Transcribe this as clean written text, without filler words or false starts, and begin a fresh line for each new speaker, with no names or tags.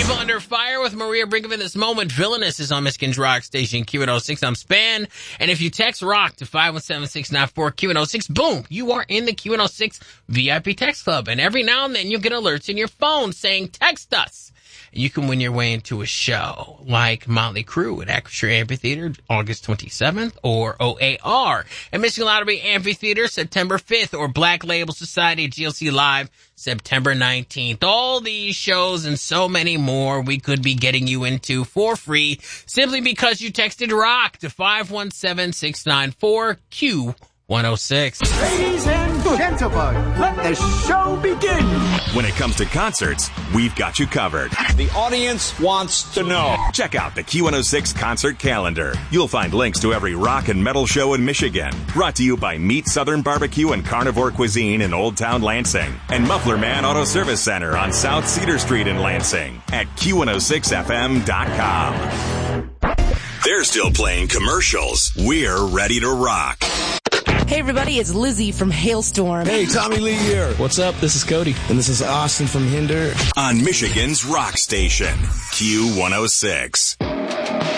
Under Fire with Maria Brinkman. This moment, Villainous is on Michigan's Rock Station, Q106. I'm Span. And if you text ROCK to 517-694 Q106, boom, you are in the Q106 VIP Text Club. And every now and then you'll get alerts in your phone saying, text us. You can win your way into a show like Motley Crue at Acrisure Amphitheater August 27th, or OAR at Michigan Lottery Amphitheater September 5th, or Black Label Society at GLC Live September 19th. All these shows and so many more we could be getting you into for free simply because you texted ROCK to 517-694-Q106.
Ladies and gentlemen, let the show begin.
When it comes to concerts, we've got you covered.
The audience wants to know.
Check out the Q106 concert calendar. You'll find links to every rock and metal show in Michigan. Brought to you by Meat Southern Barbecue and Carnivore Cuisine in Old Town Lansing. And Muffler Man Auto Service Center on South Cedar Street in Lansing at Q106FM.com. They're still playing commercials. We're ready to rock.
Hey everybody, it's Lizzie from Hailstorm.
Hey, Tommy Lee here.
What's up? This is Cody.
And this is Austin from Hinder.
On Michigan's Rock Station, Q106.